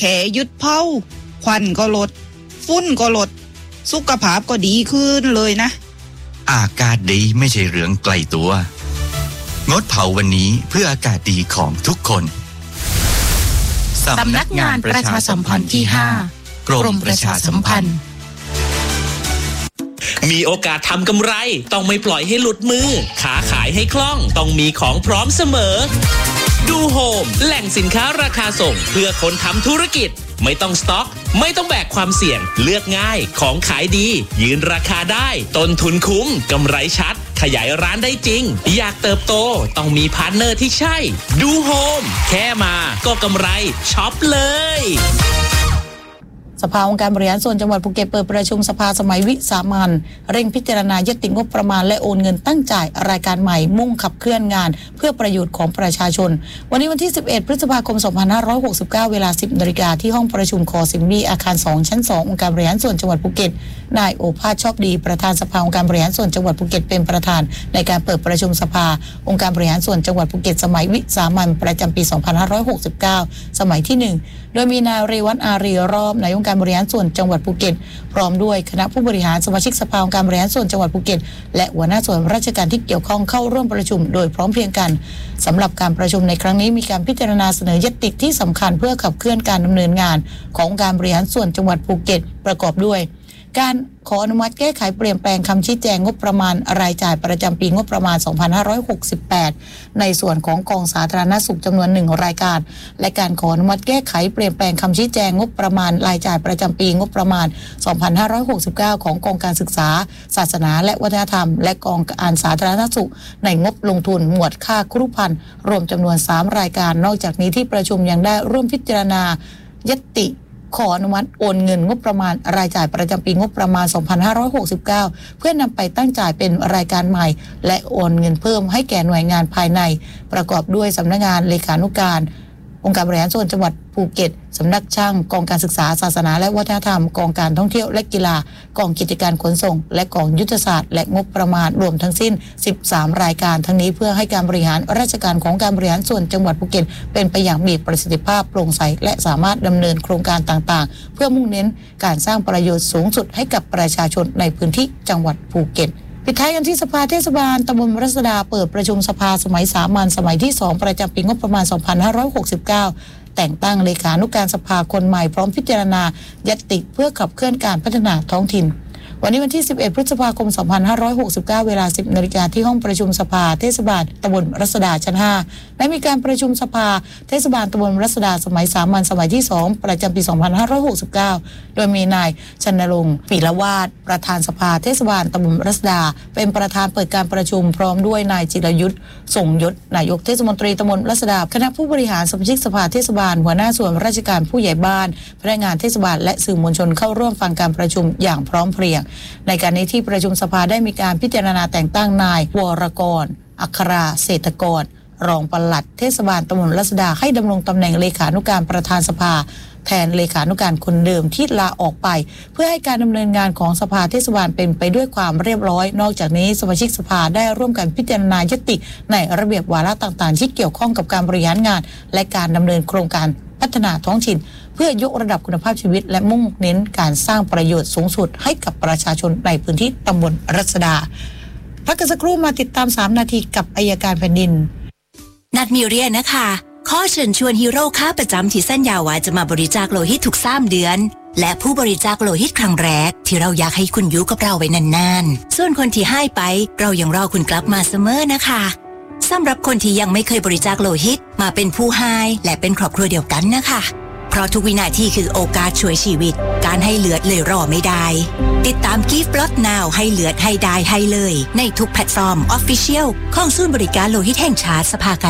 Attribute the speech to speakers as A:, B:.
A: แค่หยุดเผาควันก็ลดฝุ่นก็ลดสุขภาพก็ดีขึ้นเลยนะ
B: อากาศดีไม่ใช่เรื่องไกลตัวงดเผาวันนี้เพื่ออากาศดีของทุกคน
C: สำนักงานประชาสัมพันธ์ที่ 5 กรมประชาสัมพันธ์
D: มีโอกาสทำกำไรต้องไม่ปล่อยให้หลุดมือขาขายให้คล่องต้องมีของพร้อมเสมอดูโฮมแหล่งสินค้าราคาส่งเพื่อคนทำธุรกิจไม่ต้องสต็อกไม่ต้องแบกความเสี่ยงเลือกง่ายของขายดียืนราคาได้ต้นทุนคุ้มกำไรชัดขยายร้านได้จริงอยากเติบโตต้องมีพาร์ทเนอร์ที่ใช่ดูโฮมแค่มาก็กำไรช็อปเลย
C: สภาองค์การบริหารส่วนจังหวัดภูเก็ตเปิดประชุมสภาสมัยวิสามัญเร่งพิจารณายติงบประมาณและโอนเงินตั้งจ่ายรายการใหม่มุ่งขับเคลื่อนงานเพื่อประโยชน์ของประชาชนวันนี้วันที่11พฤษภาคม2569เวลา 10 นาฬิกาที่ห้องประชุมคสิมบีอาคาร2ชั้น2องค์การบริหารส่วนจังหวัดภูเก็ตนายโอภาสชอบดีประธานสภาองค์การบริหารส่วนจังหวัดภูเก็ตเป็นประธานในการเปิดประชุมสภาองค์การบริหารส่วนจังหวัดภูเก็ตสมัยวิสามัญประจำปี2569สมัยที่1โดยมีนายเรวัตอารีรอบนายองค์การบริหารส่วนจังหวัดภูเก็ตพร้อมด้วยคณะผู้บริหารสมาชิกสภาองค์การบริหารส่วนจังหวัดภูเก็ตและหัวหน้าส่วนราชการที่เกี่ยวข้องเข้าร่วมประชุมโดยพร้อมเพรียงกันสำหรับการประชุมในครั้งนี้มีการพิจารณาเสนอยติที่สำคัญเพื่อขับเคลื่อนการดำเนินงานขององค์การบริหารส่วนจังหวัดภูเก็ตประกอบด้วยการขออนุมัติแก้ไขเปลี่ยนแปลงคำชี้แจงงบประมาณรายจ่ายประจำปีงบประมาณ2568ในส่วนของกองสาธารณสุขจำนวน1รายการและการขออนุมัติแก้ไขเปลี่ยนแปลงคำชี้แจงงบประมาณรายจ่ายประจำปีงบประมาณ2569ของกองการศึกษาศาสนาและวัฒนธรรมและกองการสาธารณสุขในงบลงทุนหมวดค่าครุภัณฑ์รวมจำนวน3รายการนอกจากนี้ที่ประชุมยังได้ร่วมพิจารณายติขออนุมัติโอนเงินงบประมาณรายจ่ายประจำปีงบประมาณ2569เพื่อนำไปตั้งจ่ายเป็นรายการใหม่และโอนเงินเพิ่มให้แก่หน่วยงานภายในประกอบด้วยสำนักงานเลขานุการองค์การบริหารส่วนจังหวัดภูเก็ตสำนักช่างกองการศึกษาศาสนาและวัฒนธรรมกองการท่องเที่ยวและกีฬากองกิจการขนส่งและกองยุทธศาสตร์และงบประมาณรวมทั้งสิ้น13รายการทั้งนี้เพื่อให้การบริหารราชการของการบริหารส่วนจังหวัดภูเก็ตเป็นไปอย่างมีประสิทธิภาพโปร่งใสและสามารถดำเนินโครงการต่างๆเพื่อมุ่งเน้นการสร้างประโยชน์สูงสุดให้กับประชาชนในพื้นที่จังหวัดภูเก็ตปิดท้ายกันที่สภาเทศบาลตำบลรัศดาเปิดประชุมสภาสมัยสามัญสมัยที่2ประจำปีงบประมาณ2569แต่งตั้งเลขานุการสภาคนใหม่พร้อมพิจารณายติเพื่อขับเคลื่อนการพัฒนาท้องถิ่นวันนี้วันที่11พฤษภาคม2569เวลา 10 นาฬิกาที่ห้องประชุมสภาเทศบาลตำบลรัศดาชั้น5และมีการประชุมสภาเทศบาลตำบลรัศดาสมัยสามัญสมัยที่2ประจำปี2569โดยมีนายชนรงค์ปิละวาดประธานสภาเทศบาลตำบลรัศดาเป็นประธานเปิดการประชุมพร้อมด้วยนายจิรยุทธส่งยศนายกเทศมนตรีตำบลรัศดาคณะผู้บริหารสมาชิกสภาเทศบาลหัวหน้าส่วนราชการผู้ใหญ่บ้านพนักงานเทศบาลและสื่อมวลชนเข้าร่วมฟังการประชุมอย่างพร้อมเพรียงในการนี้ที่ประชุมสภาได้มีการพิจารณาแต่งตั้งนายวรกรอัคราเศรษฐกรรองปลัดเทศบาลตำบลรัศดาให้ดำรงตำแหน่งเลขานุการประธานสภาแทนเลขานุการคนเดิมที่ลาออกไปเพื่อให้การดำเนินงานของสภาเทศบาลเป็นไปด้วยความเรียบร้อยนอกจากนี้สมาชิกสภาได้ร่วมกันพิจารณายติในระเบียบวาระต่างๆที่เกี่ยวข้องกับการบริหารงานและการดำเนินโครงการพัฒนาท้องถิ่นเพื่อยกระดับคุณภาพชีวิตและมุ่งเน้นการสร้างประโยชน์สูงสุดให้กับประชาชนในพื้นที่ตำบลรัศดาพักกันสักครู่มาติดตาม3นาทีกับอัยการแผ่นดิน
E: นัดมีเรียนนะคะขอเชิญชวนฮีโร่ค้าประจำที่สัญญาว่าจะมาบริจาคโลหิตทุก3เดือนและผู้บริจาคโลหิตครั้งแรกที่เราอยากให้คุณอยู่กับเราไว้นานๆส่วนคนที่ให้ไปเรายังรอคุณกลับมาเสมอนะคะสำหรับคนที่ยังไม่เคยบริจาคโลหิตมาเป็นผู้ให้และเป็นครอบครัวเดียวกันนะคะเพราะทุกวินาทีคือโอกาสช่วยชีวิตการให้เลือดเลยรอไม่ได้ติดตาม Give Blood Now ให้เลือดให้ได้ให้เลยในทุกแพลตฟอร์ม Official ของศูนย์บริการโลหิตแห่งชาติสภากา